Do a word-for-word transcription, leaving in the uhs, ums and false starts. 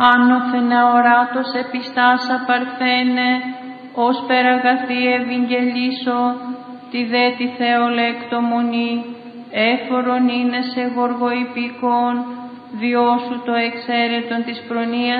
άνωθεν αοράτος επιστάσα παρθένε, ως περαγαθή ευηγγελίσω, τη δε τη θεολέκτομονή, έφορον είναι σε γοργοϊπικών, διώσου το εξαίρετον της προνοίας